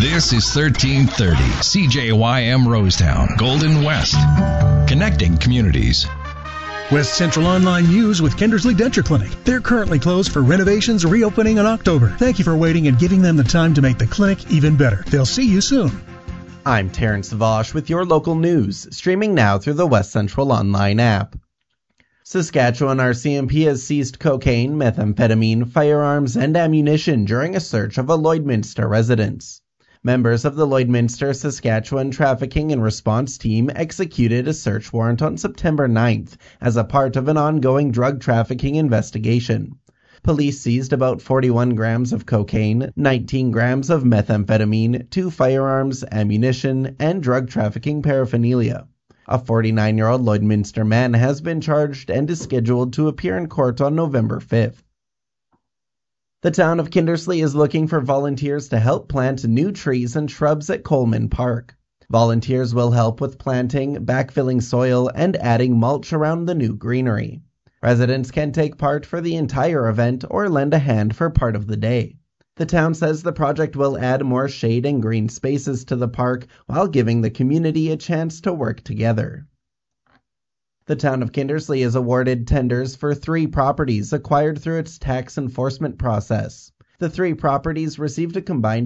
This is 1330 CJYM Rosetown, Golden West, connecting communities. West Central Online News with Kindersley Denture Clinic. They're currently closed for renovations, reopening in October. Thank you for waiting and giving them the time to make the clinic even better. They'll see you soon. I'm Terrence Vosh with your local news, streaming now through the West Central Online app. Saskatchewan RCMP has seized cocaine, methamphetamine, firearms, and ammunition during a search of a Lloydminster residence. Members of the Lloydminster, Saskatchewan Trafficking and Response Team executed a search warrant on September 9th as a part of an ongoing drug trafficking investigation. Police seized about 41 grams of cocaine, 19 grams of methamphetamine, 2 firearms, ammunition, and drug trafficking paraphernalia. A 49-year-old Lloydminster man has been charged and is scheduled to appear in court on November 5th. The town of Kindersley is looking for volunteers to help plant new trees and shrubs at Coleman Park. Volunteers will help with planting, backfilling soil, and adding mulch around the new greenery. Residents can take part for the entire event or lend a hand for part of the day. The town says the project will add more shade and green spaces to the park while giving the community a chance to work together. The town of Kindersley is awarded tenders for 3 properties acquired through its tax enforcement process. The 3 properties received a combined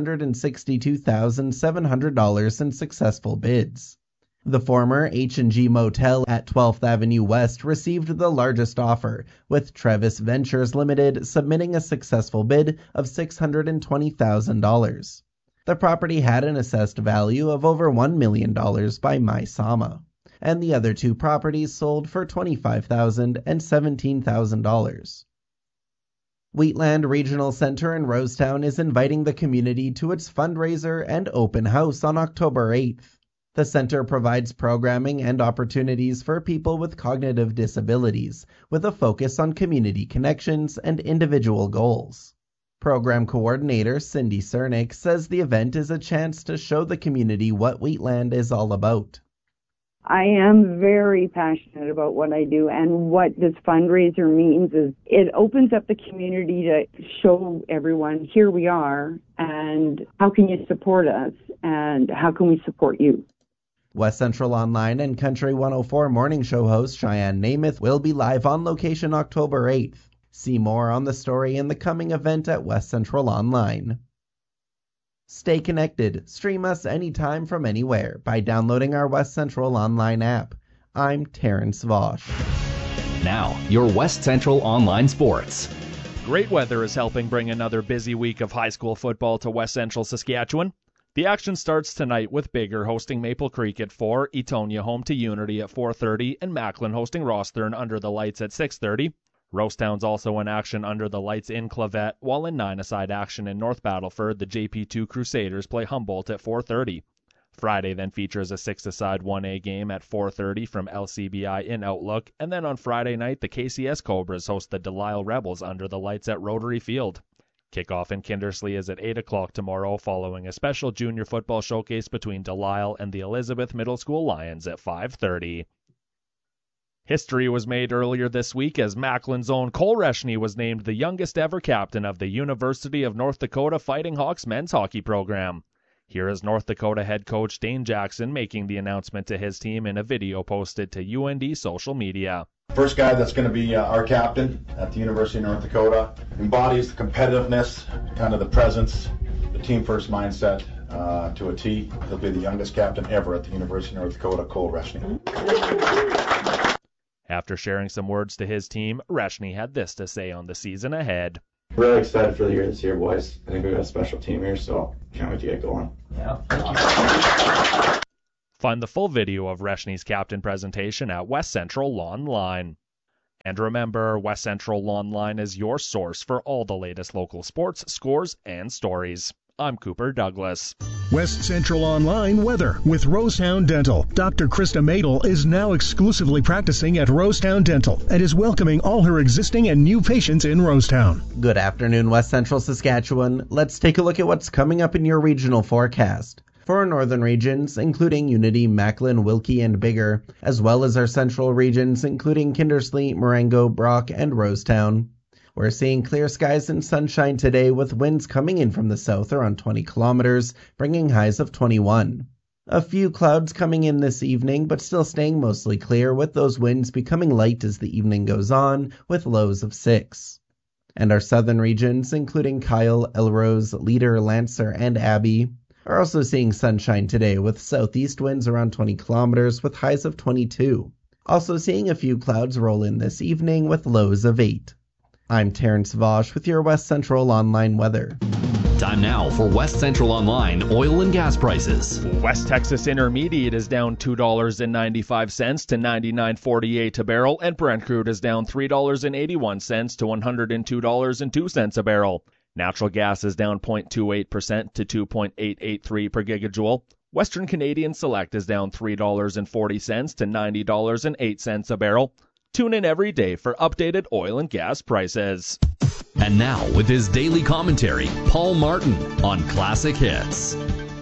$662,700 in successful bids. The former H&G Motel at 12th Avenue West received the largest offer, with Trevis Ventures Limited submitting a successful bid of $620,000. The property had an assessed value of over $1 million by MySama, and the other 2 properties sold for $25,000 and $17,000. Wheatland Regional Center in Rosetown is inviting the community to its fundraiser and open house on October 8th. The center provides programming and opportunities for people with cognitive disabilities, with a focus on community connections and individual goals. Program coordinator Cindy Cernick says the event is a chance to show the community what Wheatland is all about. I am very passionate about what I do, and what this fundraiser means is it opens up the community to show everyone, here we are, and how can you support us, and how can we support you. West Central Online and Country 104 morning show host Cheyenne Namath will be live on location October 8th. See more on the story in the coming event at West Central Online. Stay connected. Stream us anytime from anywhere by downloading our West Central Online app. I'm Terrence Vosh. Now, your West Central Online sports. Great weather is helping bring another busy week of high school football to West Central Saskatchewan. The action starts tonight with Biggar hosting Maple Creek at 4, Etonia home to Unity at 4:30, and Macklin hosting Rosthern under the lights at 6:30. Rosetown's also in action under the lights in Clavette, while in 9-a-side action in North Battleford, the JP2 Crusaders play Humboldt at 4:30. Friday then features a 6-a-side 1A game at 4:30 from LCBI in Outlook, and then on Friday night the KCS Cobras host the Delisle Rebels under the lights at Rotary Field. Kickoff in Kindersley is at 8 o'clock tomorrow, following a special junior football showcase between Delisle and the Elizabeth Middle School Lions at 5:30. History was made earlier this week as Macklin's own Cole Reshny was named the youngest ever captain of the University of North Dakota Fighting Hawks men's hockey program. Here is North Dakota head coach Dane Jackson making the announcement to his team in a video posted to UND social media. First guy that's going to be our captain at the University of North Dakota embodies the competitiveness, kind of the presence, the team-first mindset to a T. He'll be the youngest captain ever at the University of North Dakota, Cole Reshny. After sharing some words to his team, Reshny had this to say on the season ahead. Really excited for the year this year, boys. I think we've got a special team here, so can't wait to get going. Yeah, thank you. Find the full video of Reshny's captain presentation at West Central Online. And remember, West Central Online is your source for all the latest local sports, scores, and stories. I'm Cooper Douglas. West Central Online weather with Rosetown Dental. Dr. Krista Madel is now exclusively practicing at Rosetown Dental and is welcoming all her existing and new patients in Rosetown. Good afternoon, West Central Saskatchewan. Let's take a look at what's coming up in your regional forecast. For our northern regions, including Unity, Macklin, Wilkie, and Biggar, as well as our central regions, including Kindersley, Marengo, Brock, and Rosetown. We're seeing clear skies and sunshine today with winds coming in from the south around 20 kilometers, bringing highs of 21. A few clouds coming in this evening, but still staying mostly clear, with those winds becoming light as the evening goes on, with lows of 6. And our southern regions, including Kyle, Elrose, Leader, Lancer, and Abbey, are also seeing sunshine today with southeast winds around 20 kilometers with highs of 22. Also seeing a few clouds roll in this evening with lows of 8. I'm Terrence Vosh with your West Central Online weather. Time now for West Central Online oil and gas prices. West Texas Intermediate is down $2.95 to $99.48 a barrel, and Brent crude is down $3.81 to $102.02 a barrel. Natural gas is down 0.28% to 2.883 per gigajoule. Western Canadian Select is down $3.40 to $90.08 a barrel. Tune in every day for updated oil and gas prices. And now, with his daily commentary, Paul Martin on Classic Hits.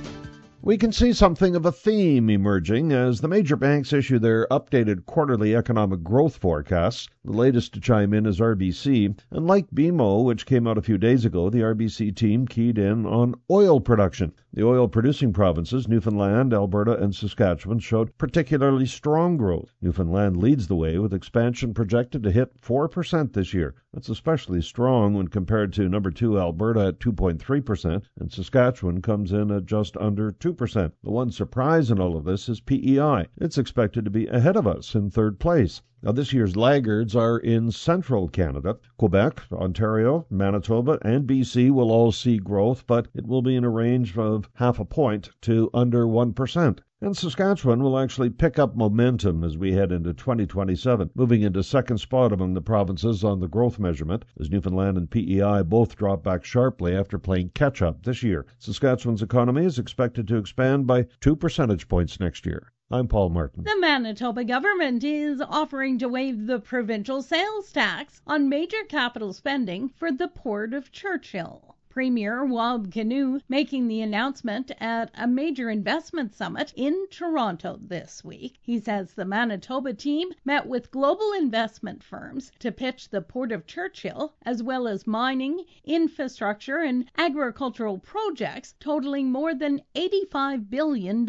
We can see something of a theme emerging as the major banks issue their updated quarterly economic growth forecasts. The latest to chime in is RBC, and like BMO, which came out a few days ago, the RBC team keyed in on oil production. The oil-producing provinces, Newfoundland, Alberta, and Saskatchewan, showed particularly strong growth. Newfoundland leads the way, with expansion projected to hit 4% this year. That's especially strong when compared to number 2 Alberta at 2.3%, and Saskatchewan comes in at just under 2%. The one surprise in all of this is PEI. It's expected to be ahead of us in third place. Now, this year's laggards are in central Canada. Quebec, Ontario, Manitoba, and BC will all see growth, but it will be in a range of 0.5 point to under 1%. And Saskatchewan will actually pick up momentum as we head into 2027, moving into second spot among the provinces on the growth measurement, as Newfoundland and PEI both drop back sharply after playing catch-up this year. Saskatchewan's economy is expected to expand by 2 percentage points next year. I'm Paul Martin. The Manitoba government is offering to waive the provincial sales tax on major capital spending for the Port of Churchill. Premier Wab Kinew making the announcement at a major investment summit in Toronto this week. He says the Manitoba team met with global investment firms to pitch the Port of Churchill, as well as mining, infrastructure, and agricultural projects totaling more than $85 billion.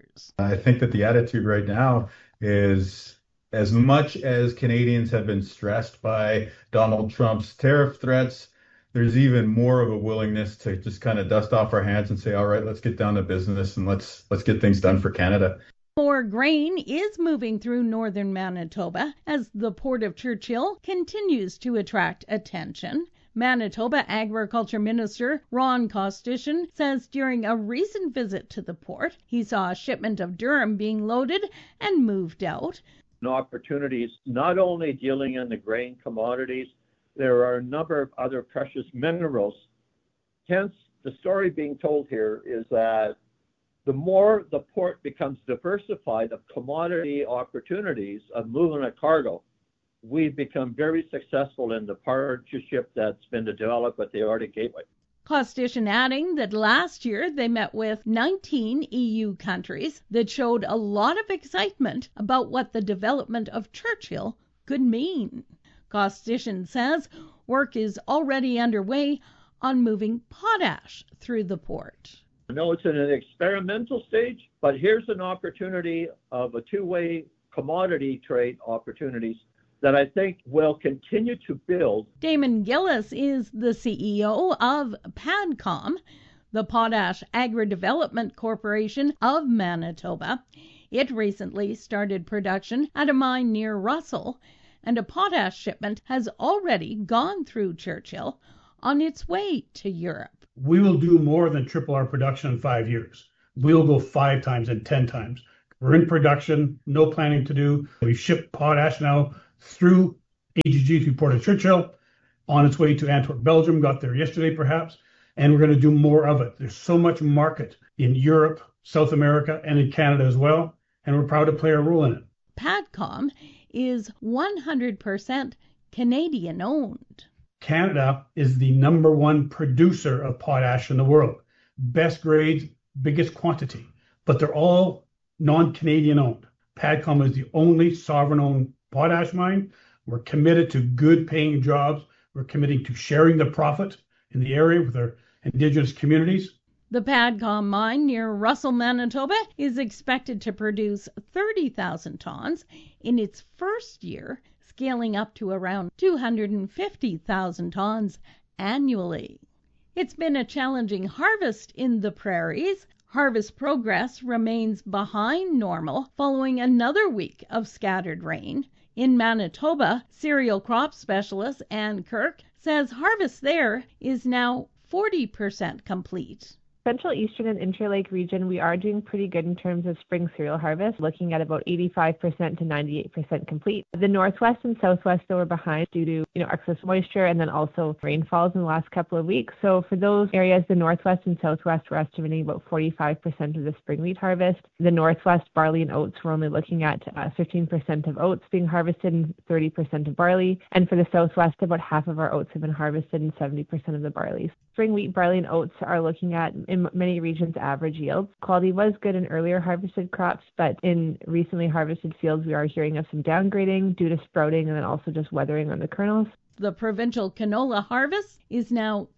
I think that the attitude right now is, as much as Canadians have been stressed by Donald Trump's tariff threats, there's even more of a willingness to just kind of dust off our hands and say, all right, let's get down to business and let's get things done for Canada. More grain is moving through northern Manitoba as the Port of Churchill continues to attract attention. Manitoba Agriculture Minister Ron Kostishin says during a recent visit to the port, he saw a shipment of durum being loaded and moved out. Opportunities not only dealing in the grain commodities, there are a number of other precious minerals. Hence, the story being told here is that the more the port becomes diversified of commodity opportunities of moving a cargo, we've become very successful in the partnership that's been developed with the Arctic Gateway. Kostishin adding that last year they met with 19 EU countries that showed a lot of excitement about what the development of Churchill could mean. Kostishin says work is already underway on moving potash through the port. I know it's in an experimental stage, but here's an opportunity of a two-way commodity trade opportunities that I think will continue to build. Damon Gillis is the CEO of PADCOM, the Potash Agri-Development Corporation of Manitoba. It recently started production at a mine near Russell, and a potash shipment has already gone through Churchill on its way to Europe. We will do more than triple our production in 5 years. We'll go 5 times and 10 times. We're in production, no planning to do. We ship potash now through AGG through Port of Churchill, on its way to Antwerp, Belgium, got there yesterday perhaps, and we're going to do more of it. There's so much market in Europe, South America, and in Canada as well, and we're proud to play a role in it. PADCOM is 100% Canadian owned. Canada is the number one producer of potash in the world. Best grades, biggest quantity, but they're all non-Canadian owned. PADCOM is the only sovereign owned potash mine. We're committed to good paying jobs. We're committing to sharing the profit in the area with our Indigenous communities. The Padcom mine near Russell, Manitoba is expected to produce 30,000 tons in its first year, scaling up to around 250,000 tons annually. It's been a challenging harvest in the prairies. Harvest progress remains behind normal following another week of scattered rain. In Manitoba, cereal crop specialist Ann Kirk says harvest there is now 40% complete. Central, Eastern, and Interlake region, we are doing pretty good in terms of spring cereal harvest, looking at about 85% to 98% complete. The Northwest and Southwest, though, are behind due to excess moisture and then also rainfalls in the last couple of weeks. So for those areas, the Northwest and Southwest, we're estimating about 45% of the spring wheat harvest. The Northwest, barley and oats, we're only looking at 13% of oats being harvested and 30% of barley. And for the Southwest, about half of our oats have been harvested and 70% of the barley. Spring wheat, barley, and oats are looking at, in many regions, average yields. Quality was good in earlier harvested crops, but in recently harvested fields, we are hearing of some downgrading due to sprouting and then also just weathering on the kernels. The provincial canola harvest is now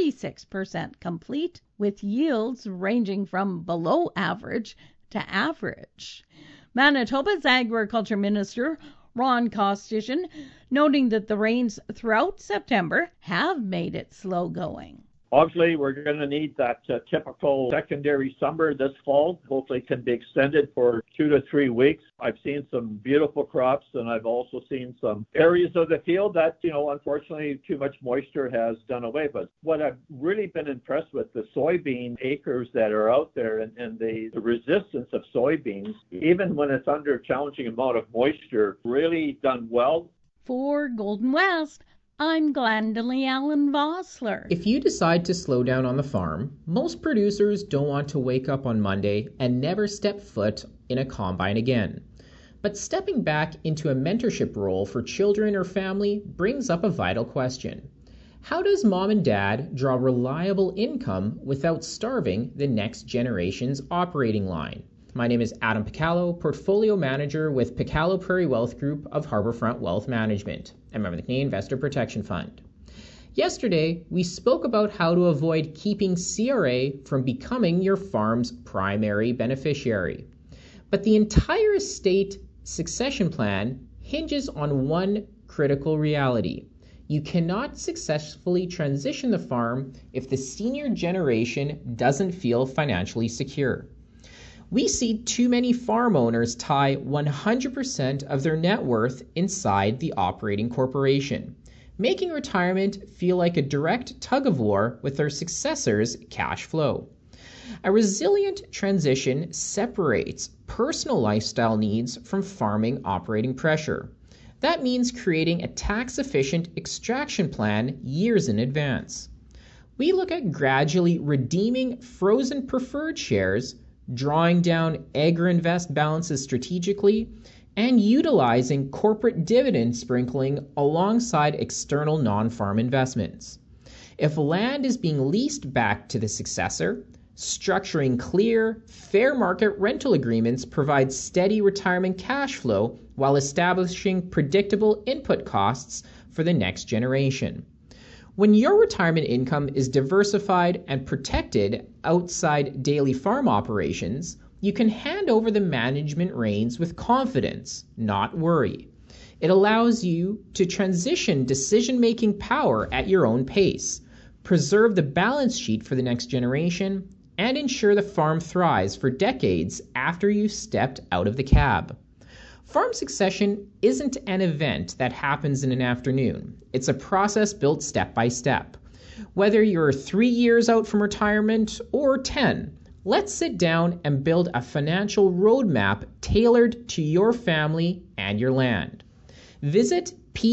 36% complete, with yields ranging from below average to average. Manitoba's Agriculture Minister Ron Kostyshin noting that the rains throughout September have made it slow going. Obviously, we're going to need that typical secondary summer this fall. Hopefully it can be extended for 2 to 3 weeks. I've seen some beautiful crops, and I've also seen some areas of the field that, unfortunately, too much moisture has done away. But what I've really been impressed with, the soybean acres that are out there and the resistance of soybeans, even when it's under a challenging amount of moisture, really done well. For Golden West, I'm Glendalee Allen Vossler. If you decide to slow down on the farm, most producers don't want to wake up on Monday and never step foot in a combine again. But stepping back into a mentorship role for children or family brings up a vital question. How does mom and dad draw reliable income without starving the next generation's operating line? My name is Adam Picallo, Portfolio Manager with Picallo Prairie Wealth Group of Harbourfront Wealth Management, a member of the Canadian Investor Protection Fund. Yesterday, we spoke about how to avoid keeping CRA from becoming your farm's primary beneficiary. But the entire estate succession plan hinges on one critical reality. You cannot successfully transition the farm if the senior generation doesn't feel financially secure. We see too many farm owners tie 100% of their net worth inside the operating corporation, making retirement feel like a direct tug-of-war with their successors' cash flow. A resilient transition separates personal lifestyle needs from farming operating pressure. That means creating a tax-efficient extraction plan years in advance. We look at gradually redeeming frozen preferred shares, drawing down AgriInvest balances strategically, and utilizing corporate dividend sprinkling alongside external non-farm investments. If land is being leased back to the successor, structuring clear, fair market rental agreements provides steady retirement cash flow while establishing predictable input costs for the next generation. When your retirement income is diversified and protected outside daily farm operations, you can hand over the management reins with confidence, not worry. It allows you to transition decision-making power at your own pace, preserve the balance sheet for the next generation, and ensure the farm thrives for decades after you've stepped out of the cab. Farm succession isn't an event that happens in an afternoon. It's a process built step by step. Whether you're 3 years out from retirement or 10, let's sit down and build a financial roadmap tailored to your family and your land. Visit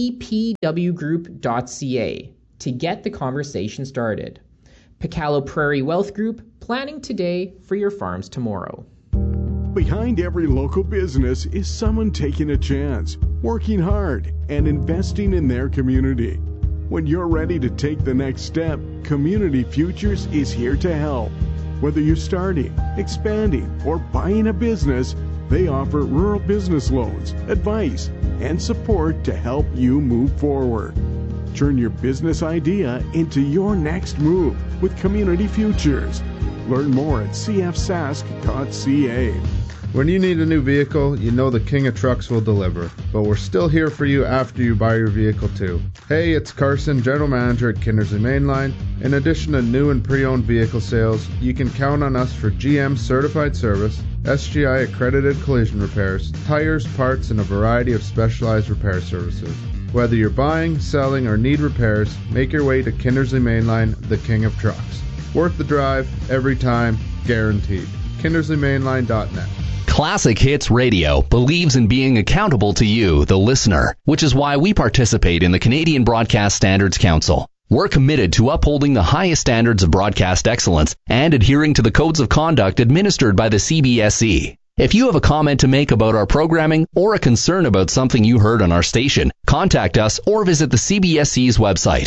ppwgroup.ca to get the conversation started. Picallo Prairie Wealth Group, planning today for your farms tomorrow. Behind every local business is someone taking a chance, working hard, and investing in their community. When you're ready to take the next step, Community Futures is here to help. Whether you're starting, expanding, or buying a business, they offer rural business loans, advice, and support to help you move forward. Turn your business idea into your next move with Community Futures. Learn more at cfsask.ca. When you need a new vehicle, you know the King of Trucks will deliver. But we're still here for you after you buy your vehicle too. Hey, it's Carson, General Manager at Kindersley Mainline. In addition to new and pre-owned vehicle sales, you can count on us for GM certified service, SGI accredited collision repairs, tires, parts, and a variety of specialized repair services. Whether you're buying, selling, or need repairs, make your way to Kindersley Mainline, the King of Trucks. Worth the drive, every time, guaranteed. KindersleyMainline.net. Classic Hits Radio believes in being accountable to you, the listener, which is why we participate in the Canadian Broadcast Standards Council. We're committed to upholding the highest standards of broadcast excellence and adhering to the codes of conduct administered by the CBSC. If you have a comment to make about our programming or a concern about something you heard on our station, contact us or visit the CBSC's website,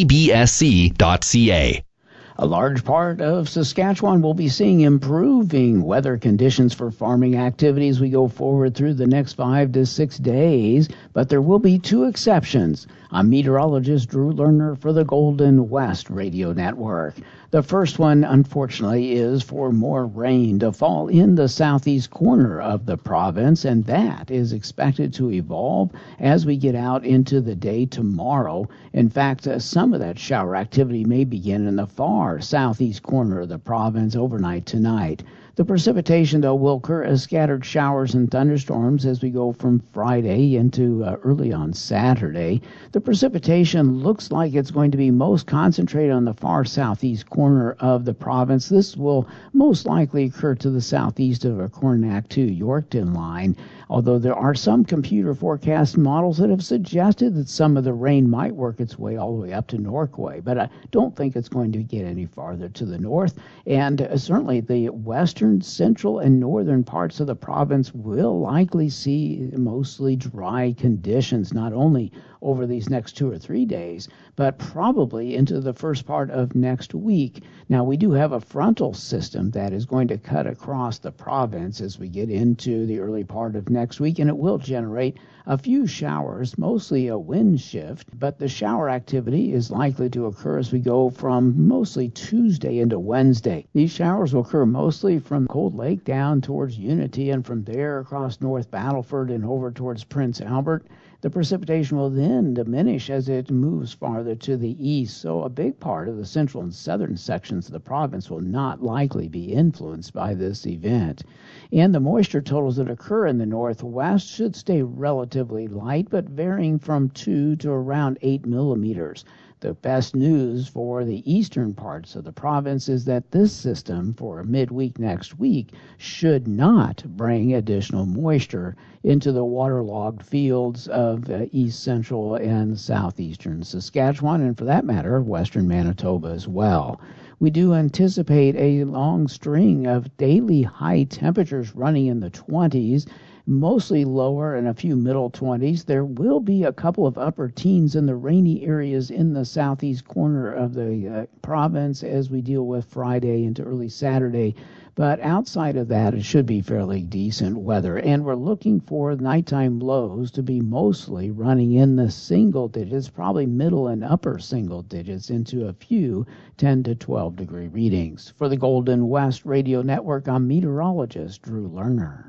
cbsc.ca. A large part of Saskatchewan will be seeing improving weather conditions for farming activities as we go forward through the next 5 to 6 days, but there will be 2 exceptions. I'm meteorologist Drew Lerner for the Golden West Radio Network. The first one, unfortunately, is for more rain to fall in the southeast corner of the province, and that is expected to evolve as we get out into the day tomorrow. In fact, some of that shower activity may begin in the far southeast corner of the province overnight tonight. The precipitation, though, will occur as scattered showers and thunderstorms as we go from Friday into early on Saturday. The precipitation looks like it's going to be most concentrated on the far southeast corner of the province. This will most likely occur to the southeast of a Coronach to Yorkton line, although there are some computer forecast models that have suggested that some of the rain might work its way all the way up to Norquay, but I don't think it's going to get any farther to the north, and certainly the western, central, and northern parts of the province will likely see mostly dry conditions, not only over these next 2 or 3 days, but probably into the first part of next week. Now, we do have a frontal system that is going to cut across the province as we get into the early part of next week, and it will generate a few showers, mostly a wind shift, but the shower activity is likely to occur as we go from mostly Tuesday into Wednesday. These showers will occur mostly from Cold Lake down towards Unity, and from there across North Battleford and over towards Prince Albert. The precipitation will then diminish as it moves farther to the east, so a big part of the central and southern sections of the province will not likely be influenced by this event. And the moisture totals that occur in the northwest should stay relatively light, but varying from 2 to around 8 millimeters. The best news for the eastern parts of the province is that this system for midweek next week should not bring additional moisture into the waterlogged fields of east central and southeastern Saskatchewan, and for that matter, western Manitoba as well. We do anticipate a long string of daily high temperatures running in the 20s, mostly lower and a few middle 20s. There will be a couple of upper teens in the rainy areas in the southeast corner of the province as we deal with Friday into early Saturday. But outside of that, it should be fairly decent weather. And we're looking for nighttime lows to be mostly running in the single digits, probably middle and upper single digits, into a few 10 to 12 degree readings. For the Golden West Radio Network, I'm meteorologist Drew Lerner.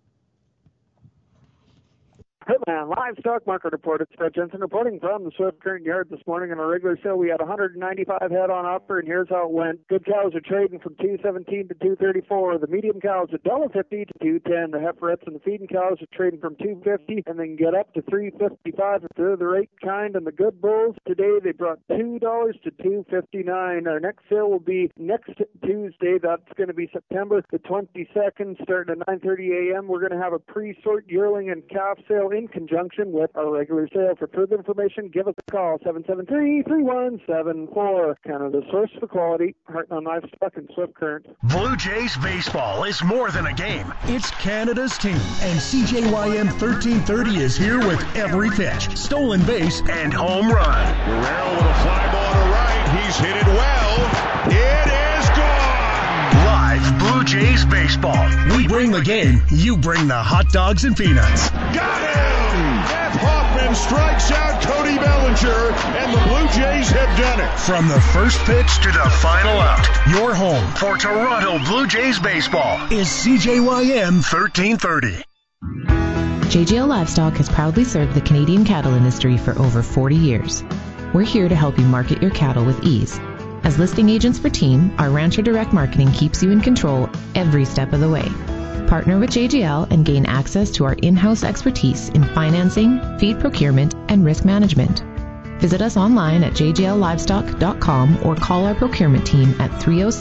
Hitman Livestock Market Report. It's Fred Jensen reporting from the Swift Current Yard this morning. On a regular sale, we had 195 head on offer, and here's how it went. Good cows are trading from $2.17 to $2.34. The medium cows are $1.50 to $2.10. The heiferettes and the feeding cows are trading from $2.50 and then get up to $3.55 if they're the right kind. And the good bulls today, they brought $2 to $2.59. Our next sale will be next Tuesday. That's going to be September the 22nd, starting at 9:30 a.m. We're going to have a pre-sort yearling and calf sale in conjunction with our regular sale. For further information, give us a call, 773-3174. Canada's source for quality, Heartland Livestock and Swift Current. Blue Jays baseball is more than a game. It's Canada's team, and CJYM 1330 is here with every pitch, stolen base, and home run. Guerrero with a fly ball to right. He's hit it well. It is gone. Live Blue Jays Jays baseball. We bring the game, you bring the hot dogs and peanuts. Got him! Jeff Hoffman strikes out Cody Bellinger, and the Blue Jays have done it. From the first pitch to the final out, your home for Toronto Blue Jays baseball is CJYM 1330. JGL Livestock has proudly served the Canadian cattle industry for over 40 years. We're here to help you market your cattle with ease. As listing agents for Team, our Rancher Direct Marketing keeps you in control every step of the way. Partner with JGL and gain access to our in-house expertise in financing, feed procurement, and risk management. Visit us online at jgllivestock.com or call our procurement team at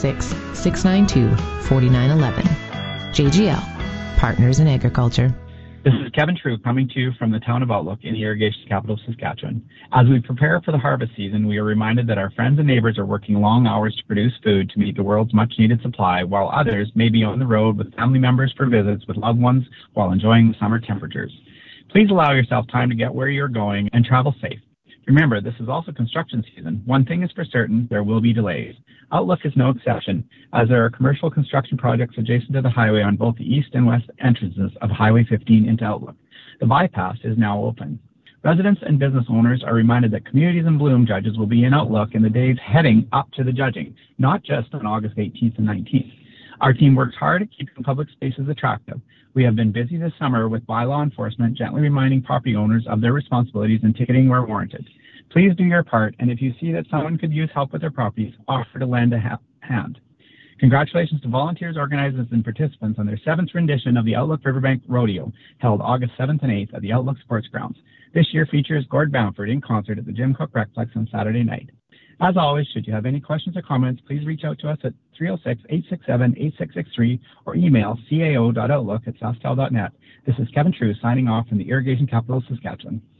306-692-4911. JGL, Partners in Agriculture. This is Kevin True coming to you from the town of Outlook in the irrigation capital of Saskatchewan. As we prepare for the harvest season, we are reminded that our friends and neighbors are working long hours to produce food to meet the world's much-needed supply, while others may be on the road with family members for visits with loved ones while enjoying the summer temperatures. Please allow yourself time to get where you're going and travel safe. Remember, this is also construction season. One thing is for certain, there will be delays. Outlook is no exception, as there are commercial construction projects adjacent to the highway on both the east and west entrances of Highway 15 into Outlook. The bypass is now open. Residents and business owners are reminded that Communities in Bloom judges will be in Outlook in the days heading up to the judging, not just on August 18th and 19th. Our team works hard at keeping public spaces attractive. We have been busy this summer with bylaw enforcement, gently reminding property owners of their responsibilities and ticketing where warranted. Please do your part, and if you see that someone could use help with their properties, offer to lend a hand. Congratulations to volunteers, organizers, and participants on their 7th rendition of the Outlook Riverbank Rodeo, held August 7th and 8th at the Outlook Sports Grounds. This year features Gord Bamford in concert at the Jim Cook Recplex on Saturday night. As always, should you have any questions or comments, please reach out to us at 306-867-8663 or email cao.outlook@sascal.net. This is Kevin True signing off from the irrigation capital of Saskatchewan.